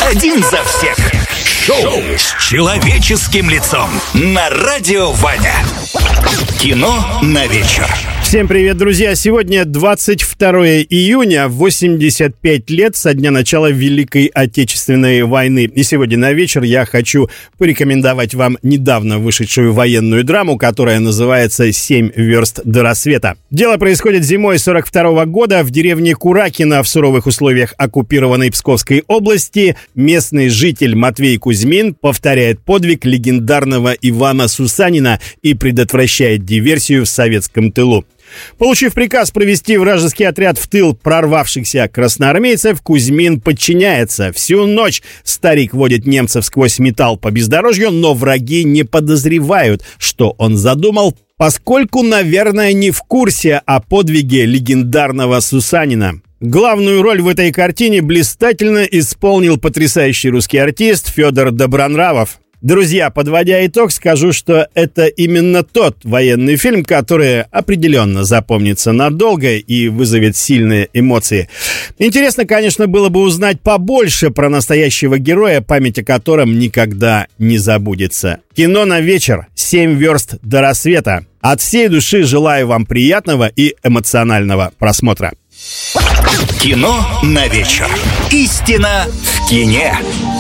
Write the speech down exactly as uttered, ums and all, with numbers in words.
Один за всех. Шоу с человеческим лицом на Радио Ваня. Кино на вечер. Всем привет, друзья! Сегодня двадцать второе июня, восемьдесят пять лет со дня начала Великой Отечественной войны. И сегодня на вечер я хочу порекомендовать вам недавно вышедшую военную драму, которая называется «Семь верст до рассвета». Дело происходит зимой сорок второго года в деревне Куракино в суровых условиях оккупированной Псковской области. Местный житель Матвей Кузьмин повторяет подвиг легендарного Ивана Сусанина и предотвращает диверсию в советском тылу. Получив приказ провести вражеский отряд в тыл прорвавшихся красноармейцев, Кузьмин подчиняется. Всю ночь старик водит немцев сквозь металл по бездорожью, но враги не подозревают, что он задумал, поскольку, наверное, не в курсе о подвиге легендарного Сусанина. Главную роль в этой картине блистательно исполнил потрясающий русский артист Федор Добронравов. Друзья, подводя итог, скажу, что это именно тот военный фильм, который определенно запомнится надолго и вызовет сильные эмоции. Интересно, конечно, было бы узнать побольше про настоящего героя, память о котором никогда не забудется. Кино на вечер. Семь верст до рассвета. От всей души желаю вам приятного и эмоционального просмотра. Кино на вечер. Истина в кине.